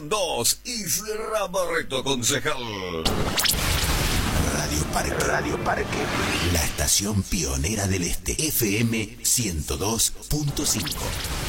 2 y cerraba recto, concejal. Radio Parque, la estación pionera del Este, FM 102.5.